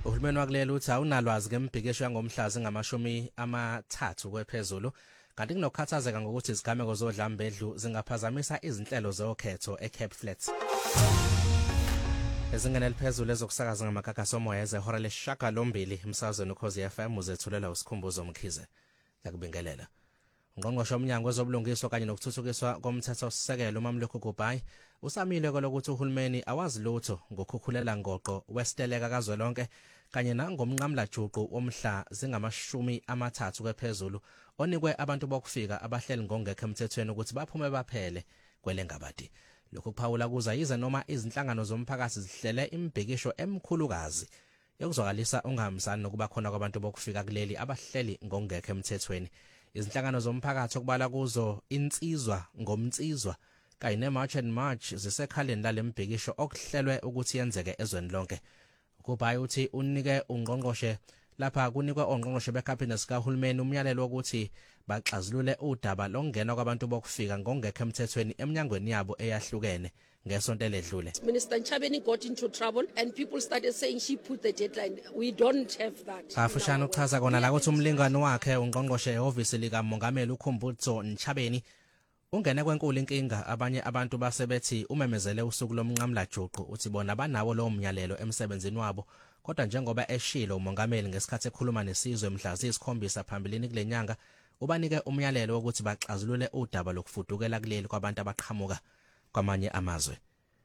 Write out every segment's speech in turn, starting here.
Uhulumeni wakuleli uthi awunalwazi ngembhikisho yangomhla zingama-30 kwephezulu kanti kunokukhathazeka ngokuthi izigameko zodlambedlu zingaphazamisa izinhlelo zokhetho eCape Flats. Ezingene eliphezulu ezokusakaza ngamagagasi omoya ezehora lesishiyagalombili emsakazweni Ukhozi FM uzethulela uSikhumbuzo Mkhize. Ngiyakubingelela. Ungqongqoshe womnyango wezobulungiswa kanye nokuthuthukiswa komthethosisekelo uMamlukhu Gubhayi usamile lokuthi uhulumeni awazi lutho ngokukhukhulela ngoqo wesiteleka kazwelonke kanye nangomnqamlajuqu womhla zingama-30 kwephezulu onikwe abantu bokufika abahleli ngongekho emthethweni ukuthi baphume baphele kwelengabadi. Lokhu kuphawula kuza yize noma izinhlangano zomphakathi zihlele imbhikisho emkhulukazi yokuzwakalisa ungahambisani nokuba khona kwabantu bokufika kuleli abahleli ngongekho emthethweni. Izinhlangano zomphakathi okubala kuzo insizwa ngomnsizwa kanye neMarch and March zisekhaleni lalembhikisho okuhlelwe ukuthi yenzeke ezweni lonke. Gubhayi uthi unike ungqongqoshe lapha kunikwe ongqongqoshe becabinet sikahulumeni umyalelo wokuthi baxazulule udaba lokungena kwabantu bokufika ngongekho emthethweni eminyangweni yabo eyahlukene ngesonto eledlule. Minister Nchabeni got into trouble and people started saying she put the deadline. We don't have that. Afushana uchaza kona la ukuthi umlingani wakhe ungqongqoshe ehhovisi lika Mongameli uKhumbudzo Nchabeni ungene kwenkulu inkinga. Abanye abantu basebethi umemezele usuku lomnqamlajuqu uthi bona banawo lo myalelo emsebenzini wabo, kodwa njengoba eshilo umongameli ngesikhathi ekhuluma nesizwe mhla ziyikhombisa phambilini kulenyanga ubanike umyalelo wokuthi baxazulule udaba lokufudukela kuleli kwabantu abaqhamuka kwamanye amazwe.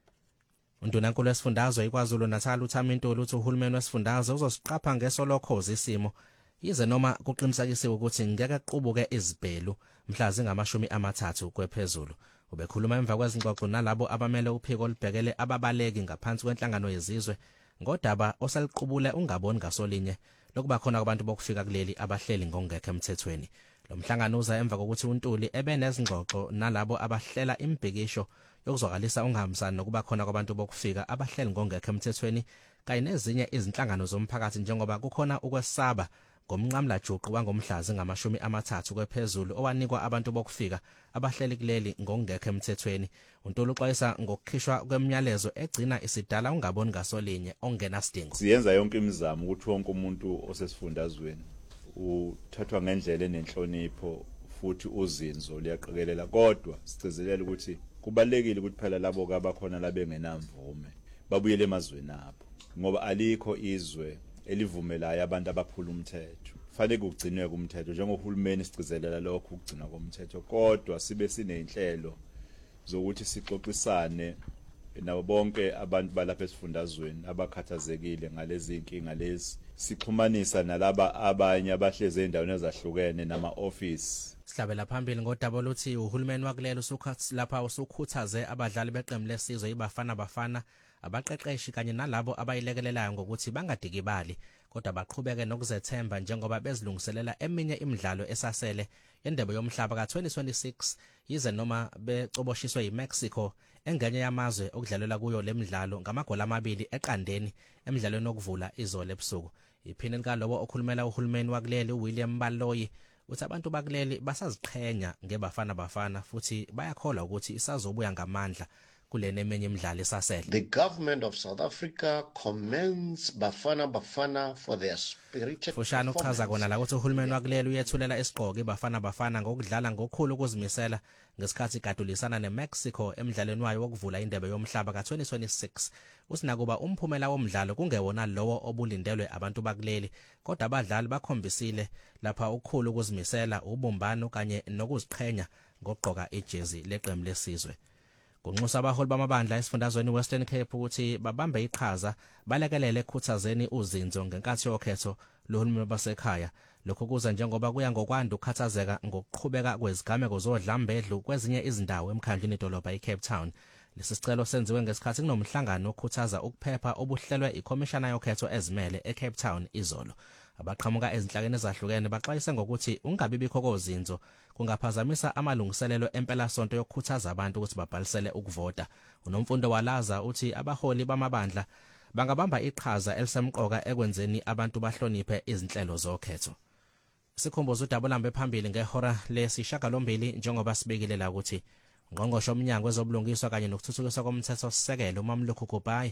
Undunankulu wesifundazwe iKwaZulu Natal uThamintuli uthi uhulumeni wesifundazwe uzosiqapha ngesolokhozi isimo yize noma kuqinisekisiwe ukuthi ngeke kuqubuke izibhelu mhla zingama-30 kwephezulu. Ubekhuluma emva kwezingxoxo nalabo abamele uphiko olubhekele ababaleki ngaphansi kwenhlangano yezizwe ngodaba osaliqubule ungaboni ngasolinye lokuba khona kwabantu bokufika kuleli abahleli ngongekho emthethweni. Lo mhlangano uza emva kokuthi uNtuli ebenezingxoxo nalabo abahlela imbhikisho yokuzwakalisa ungahambisani nokuba khona kwabantu bokufika abahleli ngongekho emthethweni kanye nezinye izinhlangano zomphakathi njengoba kukhona ukwesaba ngomnqamlajuqu wangomhla zingama-30 kwephezulu owanikwa abantu bokufika abahleli kuleli ngongekho emthethweni. uNtuli uxwayisa ngokukhishwa kwemiyalezo egcina isidala ungaboni ngasolinye ongena sidingo. Siyenza yonke imizamo ukuthi wonke umuntu osesifundazweni uthathwa ngendlela enenhlonipho futhi uzinzo liyaqikelela, kodwa sigcizelela ukuthi kubalekile ukuthi phela labo abakhona labengenamvume babuyele emazweni abo, ngoba alikho izwe elivumelayo abantu abaphula umthetho. Fanele kugcinwe kumthetho njengohulumeni sigcizelela lokho ukugcinwa komthetho, kodwa sibe sinenhlelo zokuthi sixoxisane nabo bonke abantu balapha esifundazweni abakhathazekile ngalezi inkinga lezi, sixhumanisa nalaba abanye abahleze endaweni ezahlukene nama-office. Sihlabela phambili ngodaba oluthi uhulumeni wakulelo lapha usukhuthaze abadlali beqembu lesizwe iBafana Bafana abaqeqeshi kanye nalabo abayilekelelayo ngokuthi bangadikibali kodwa baqhubeke nokuzethemba njengoba bezilungiselela eminye imidlalo esasele yendebe yomhlaba ka-2026 yize noma becoboshiswe yiMexico engenye yamazwe okudlalela kuyo lemidlalo ngamagoli 2 eqandeni emidlalweni okuvula izolo ebusuku. Iphini likalowo okhulumela uhulumeni wakuleli uWilliam Baloyi uthi abantu bakuleli basaziqhenya ngeBafana Bafana futhi bayakholwa ukuthi isazobuya ngamandla kulena emenye imidlalo esasele. The government of South Africa commends Bafana Bafana for their spirited Fushana uchaza kona la ukuthi uhulumeni wakuleli uyethulela isiqhoko iBafana Bafana ngokudlala ngokukhulu ukuzimisela ngesikhathi igadulisana neMexico emidlalweni wayo wokuvula indebe yomhlaba ka-2026. Usinakuba umphumela womdlalo kungewona lowo obulindelwe abantu bakuleli, kodwa abadlali bakhombisile lapha ukukhulu ukuzimisela, ubumbano kanye nokuziqhenya ngokugqoka ijezi leqembu lesizwe. Kunxusa abaholi bamabandla esifundazweni Western Cape ukuthi babambe iqhaza balekelele ekhuthazeni uzinzo ngenkathi yokhetho lohulumeni basekhaya. Lokho kuza njengoba kuya ngokwanda ukukhathazeka ngokuqhubeka kwezigameko zodlambedlu kwezinye izindawo emkhandlwini idolobha iCape Town. Lesi sicelo senziwe ngesikhathi kunomhlangano okhuthaza ukuphepha obuhlelwe ikhomishana yokhetho ezimele eCape Town izolo. Abaqhamuka ezinhlakeni ezahlukene baxwayise ngokuthi ungabibikho kozinzo kungaphazamisa amalungiselelo empela sonto yokukhuthaza abantu ukuthi babhalisele ukuvota. Unomfundo walaza uthi abaholi bamabandla bangabamba iqhaza elisemqoka ekwenzeni abantu bahloniphe izinhlelo zokhetho. Sikhumbuzo udaba lambe phambili ngehora lesishiyagalombili njengoba sibekile la ukuthi Ungqongqoshe womnyango wezobulungiswa kanye nokuthuthukiswa komthethosisekelo uMamlukhu Gubhayi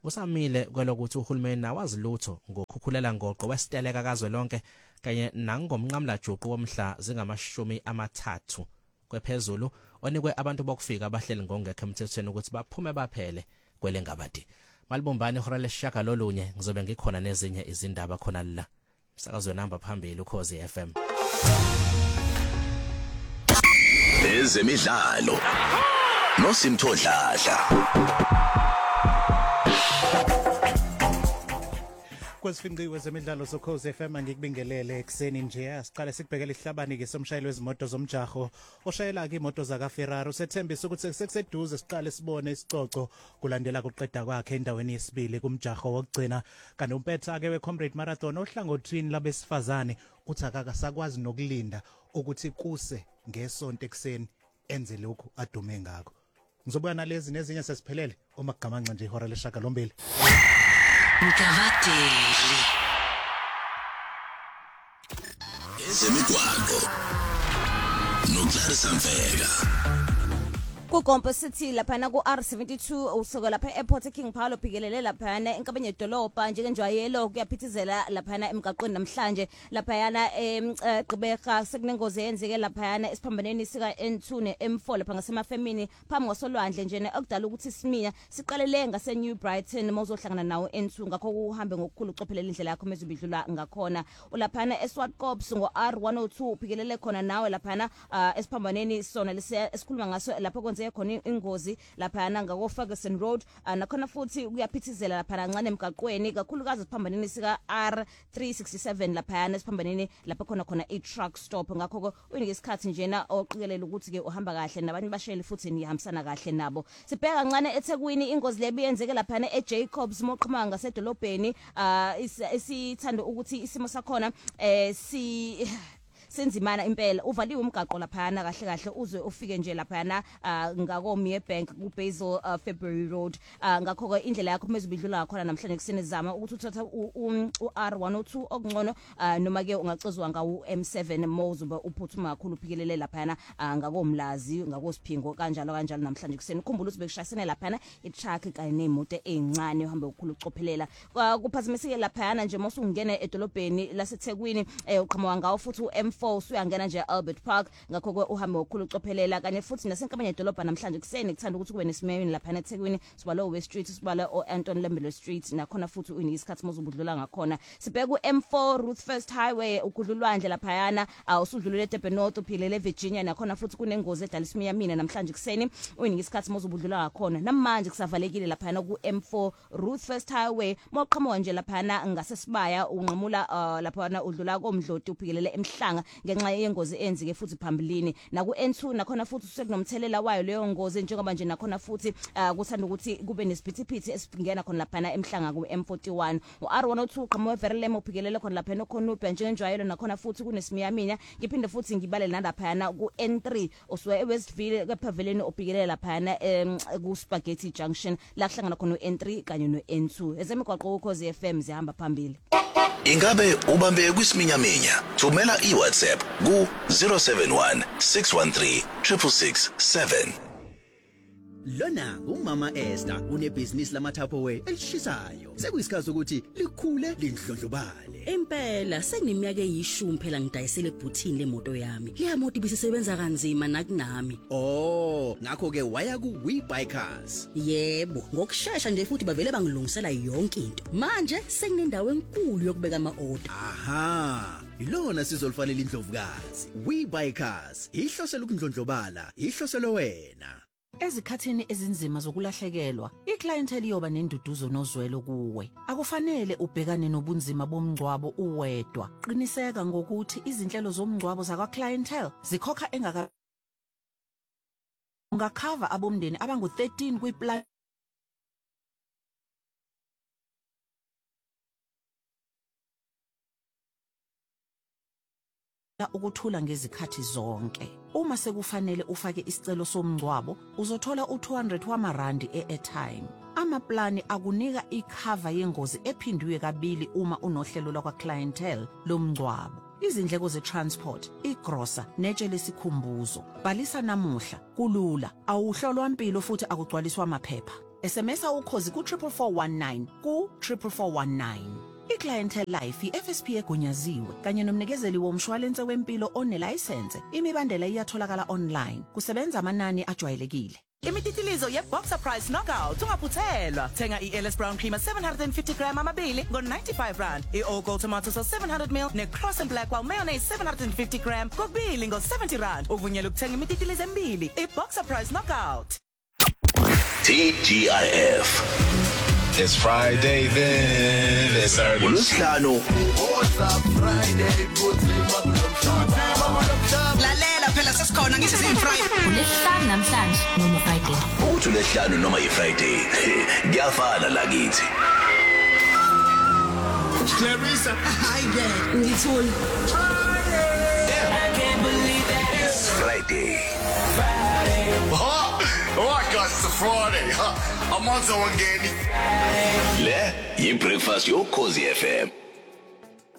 usamile kwelokuthi uhulumeni nawazi lutho ngokukhukhulela ngoqo wesiteleka kazwelonke kanye nangomnqamla juqu womhla zingama30 kwephezulu onikwe abantu bokufika abahleli ngongekho emthethweni ukuthi baphume baphele kwelengabadi. Malibumbani ihora lesishaka lolunye ngizobe ngikhona nezinye izindaba khona la. Sakazwe namba phambili uKhozi FM. Ezemidlalo noSimthodladla. Kwesifinqiwe zemidlalo soKhozi FM ngikubingelele ekseni nje asiqale sikubhekele ihlabani ke somshayeli wezimoto zomjaho oshayela ke imoto zaka Ferrari usethembisa ukuthi sekuseduze siqale sibone isicoco kulandela kuqeda kwakhe endaweni yesibili kumjaho wokugcina kanti umpetha ke weComrade Marathon ohlangothini labesifazane uthi akakasakwazi nokulinda ukuthi kuse ngesonto ekseni enze lokhu adume ngakho. Ngizobuya nalezi nezinye sesiphelele uma kugamanxa nje ihora leshaka lombili. Mkavateli ezemigwaqo noClarissa Mfeka kuGompo City lapha ku R72 usuka lapha eAirport King Paulo bhikelele lapha enkabanye edolobha njengenjwayelo kuyaphithizela lapha emgaqweni namhlanje lapha yana eGqibeka sekunengozi eyenzeke lapha esiphambaneni sika N2 ne M4 lapha ngasemafemini phambi kwasolwandle nje okudala ukuthi siminya siqalele ngase New Brighton mozohlangana nawo N2 ngakho uhambe ngokukhulu ucophelela indlela yakho mezubidlula ngakhona ulapha eSwartkops ngo R102 bhikelele khona nawe lapha esiphambaneni sona esikhuluma ngaso lapha kwenze khona ingozi lapha ngako Ferguson Road nakhona futhi kuyaphithizela lapha kancane emgaqweni kakhulukazi siphambaneni sika R367 lapha esiphambaneni lapha khona i-truck stop ngakho uyinike isikhathi njena oqikelela ukuthi ke uhamba kahle nabanye bashayeli futhi nihambisana kahle nabo. Sibheka kancane eThekwini ingozi lebiyenzeke lapha eJacobs moqhuma ngasedolobheni isithanda ukuthi isimo sakhona senzimana impela uvaliwe umgaqo lapha kahle uzwe ufike nje lapha ngako Mie Bank ku Basil February Road ngakho ke indlela yakho mezubidlula ngakhona namhlanje kusene zama ukuthi uthatha uR102 okungcono noma ke ungacezwa ngawo M7 mozuba uphuthuma kakhulu uphikelele lapha ngako Mlazi ngako Siphingo kanjalo namhlanje kusene ukhumbula ukuthi bekushayisene lapha i-truck kanye nemoto ezincane uhamba ukukhulu ucophelela kuphazimiseke lapha nje mosungena edolobheni laseThekwini uqhamuka ngawo futhi uM4 usuyangena nje Albert Park ngakho ke uhambe ukukhulu ucophelela kanye futhi nasenkabanye edolobha namhlanje kusene kuthanda ukuthi kube nesimeyini lapha eThekwini sibalo West Street sibalo oAnton Lembele Street nakhona futhi uyinike isikhathi mozubudlula ngakhona sibheka uM4 Ruth First Highway ukudlulwandle lapha yana usudlulele eDurban North uphilele eVirginia nakhona futhi kunengozi edalisimiya mina namhlanje kuseni uyinike isikhathi mozubudlula ngakhona namanje kusavalekile lapha yana kuM4 Ruth First Highway moqhamuka nje lapha yana ngasesibaya unqamula lapha yana udlula komdloti uphikelele emhlanga ngenxa yengozi enzike futhi phambilini naku N2 nakhona futhi sekunomthelela wayo leyo ngozi njengoba nje nakhona futhi kuthanda ukuthi kube nesiphithi esingena khona lapha emhlanga ku M41 uR102 qhamuwe Verlem uphikelele khona lapha noKhonupha njengenjwayelo nakhona futhi kunesimiyaminya ngiphinde futhi ngibale nalapha yana ku N3 osuka eWestville kePavilion uphikelele lapha yana ku Spaghetti Junction la kuhlangana khona uN3 kanye noN2 ezemigwaqo uKhozi FM zihamba phambili. Ingabe ubambe kwisiminyaminya thumela iWhatsApp ku 071 613 667. Lona umama Esther unebhizinisi lamaTupperware elishisayo. Sekuyisikhathi ukuthi likhule lindlondlobale. Impela sekuneminyaka eyishumi phela ngidayisele ebhuthini lemoto yami. Leya moto ibisebenza kanzima nakunami. Oh, ngakho ke waya ku WeBuyCars. Yebo, ngokusheshsha nje futhi bavele bangilungisela yonke into. Manje sekunendawo enkulu yokubeka ama-order. Aha. Ilona sizolifanele indlovukazi. WeBuyCars ihlosela ukundlondlobala, ihloselo wena. Ezikhathini ezinzima zokulahlekelwa, iclientele yoba nenduduzo nozwelo kuwe. Akufanele ubhekane nobunzima bomngcwabo uwedwa. Qiniseka ngokuthi izinhlelo zomngcwabo zakwa clientele zikhokha ungakhava abomndeni abangu 13 kwiplan ukuthula ngezikhathi zonke. Uma sekufanele ufake isicelo somngcwabo, uzothola u200 wamarandi e-airtime. Amaplani akunika icover yengozi ephindwe kabili uma unohlelo lakwa clientele lomngcwabo. Izindleko ze-transport, igrosa, netshe lesikhumbuzo. Bhalisa namuhla, kulula, awuhlolwa impilo futhi akugcwaliswa amaphepha. SMSa ukhozi ku 44419 ku 44419. iClientele Life iFSP egunyaziwe kanye nomnikezeli womshwalense wempilo onelicense. Imibandela iyatholakala online. Kusebenza amanani ajwayelekile. Imititilizo ye-Boxer Price Knockout ungaphuthelwa. Thenga i-Ellis Brown Creamer 750 gram amabili ngo-95 i-Ogo Tomato Sauce 700 ml ne-Cross and Blackwell Mayonnaise 750 gram kokubili ngo-70 uvunyelwe ukuthenga imititilizo emibili. I-Boxer Price Knockout. TGIF. It's Friday then. It's early. uLwesihlanu. Lalela phela sesikhona ngithi siyi-Friday. uLwesihlanu namhlanje noma Friday. Uthi uLwesihlanu noma i-Friday. Kuyafana lakithi. Clarissa. Hi there. Ngithuli. I can't believe that it's Friday. All right, guys, it's a Friday. I'm on someone getting. Le, yi-breakfast yokhozi FM.